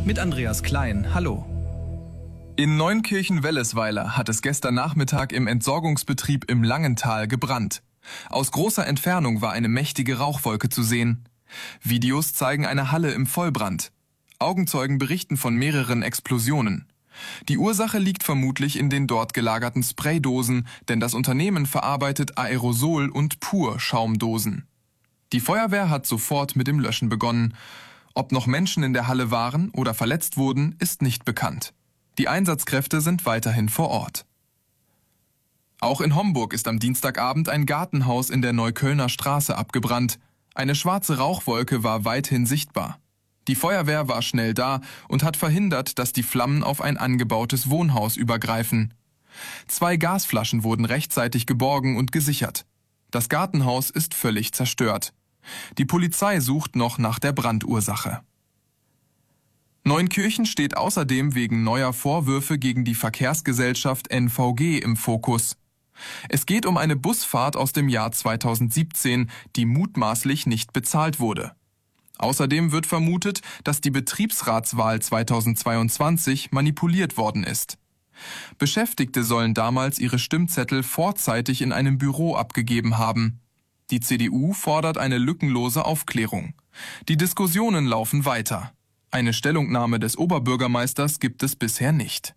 mit Andreas Klein. Hallo. In Neunkirchen-Wellesweiler hat es gestern Nachmittag im Entsorgungsbetrieb im Langental gebrannt. Aus großer Entfernung war eine mächtige Rauchwolke zu sehen. Videos zeigen eine Halle im Vollbrand. Augenzeugen berichten von mehreren Explosionen. Die Ursache liegt vermutlich in den dort gelagerten Spraydosen, denn das Unternehmen verarbeitet Aerosol- und Pur-Schaumdosen. Die Feuerwehr hat sofort mit dem Löschen begonnen. Ob noch Menschen in der Halle waren oder verletzt wurden, ist nicht bekannt. Die Einsatzkräfte sind weiterhin vor Ort. Auch in Homburg ist am Dienstagabend ein Gartenhaus in der Neuköllner Straße abgebrannt. Eine schwarze Rauchwolke war weithin sichtbar. Die Feuerwehr war schnell da und hat verhindert, dass die Flammen auf ein angebautes Wohnhaus übergreifen. 2 Gasflaschen wurden rechtzeitig geborgen und gesichert. Das Gartenhaus ist völlig zerstört. Die Polizei sucht noch nach der Brandursache. Neunkirchen steht außerdem wegen neuer Vorwürfe gegen die Verkehrsgesellschaft NVG im Fokus. Es geht um eine Busfahrt aus dem Jahr 2017, die mutmaßlich nicht bezahlt wurde. Außerdem wird vermutet, dass die Betriebsratswahl 2022 manipuliert worden ist. Beschäftigte sollen damals ihre Stimmzettel vorzeitig in einem Büro abgegeben haben. Die CDU fordert eine lückenlose Aufklärung. Die Diskussionen laufen weiter. Eine Stellungnahme des Oberbürgermeisters gibt es bisher nicht.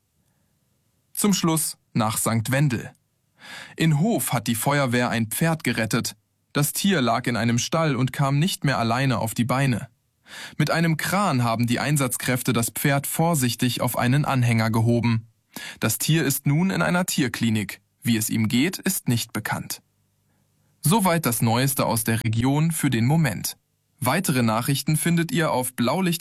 Zum Schluss nach St. Wendel. In Hof hat die Feuerwehr ein Pferd gerettet. Das Tier lag in einem Stall und kam nicht mehr alleine auf die Beine. Mit einem Kran haben die Einsatzkräfte das Pferd vorsichtig auf einen Anhänger gehoben. Das Tier ist nun in einer Tierklinik. Wie es ihm geht, ist nicht bekannt. Soweit das Neueste aus der Region für den Moment. Weitere Nachrichten findet ihr auf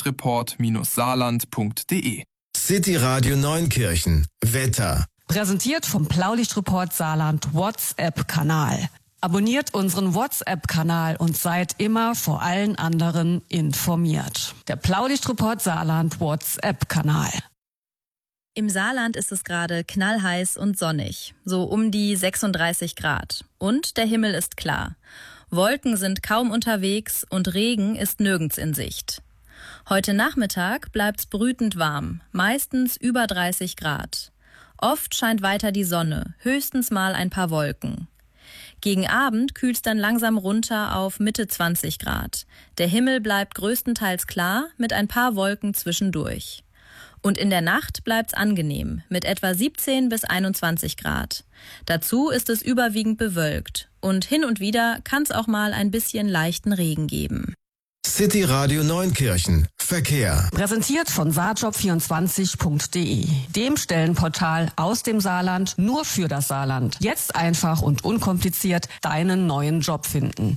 blaulichtreport-saarland.de. City Radio Neunkirchen. Wetter. Präsentiert vom Blaulichtreport Saarland WhatsApp-Kanal. Abonniert unseren WhatsApp-Kanal und seid immer vor allen anderen informiert. Der Blaulichtreport Saarland WhatsApp-Kanal. Im Saarland ist es gerade knallheiß und sonnig, so um die 36 Grad. Und der Himmel ist klar. Wolken sind kaum unterwegs und Regen ist nirgends in Sicht. Heute Nachmittag bleibt's brütend warm, meistens über 30 Grad. Oft scheint weiter die Sonne, höchstens mal ein paar Wolken. Gegen Abend kühlt's dann langsam runter auf Mitte 20 Grad. Der Himmel bleibt größtenteils klar mit ein paar Wolken zwischendurch. Und in der Nacht bleibt's angenehm mit etwa 17 bis 21 Grad. Dazu ist es überwiegend bewölkt und hin und wieder kann's auch mal ein bisschen leichten Regen geben. City Radio Neunkirchen. Verkehr. Präsentiert von saarjob24.de, dem Stellenportal aus dem Saarland nur für das Saarland. Jetzt einfach und unkompliziert deinen neuen Job finden.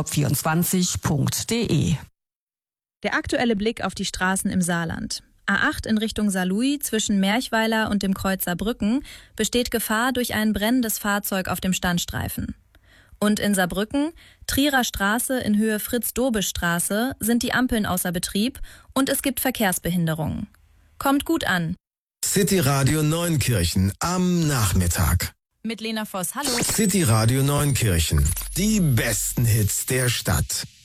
saarjob24.de. Der aktuelle Blick auf die Straßen im Saarland. A8 in Richtung Saarlouis zwischen Merchweiler und dem Kreuz Saarbrücken besteht Gefahr durch ein brennendes Fahrzeug auf dem Standstreifen. Und in Saarbrücken, Trierer Straße in Höhe Fritz-Dobisch-Straße, sind die Ampeln außer Betrieb und es gibt Verkehrsbehinderungen. Kommt gut an. City Radio Neunkirchen am Nachmittag. Mit Lena Voss, hallo. City Radio Neunkirchen. Die besten Hits der Stadt.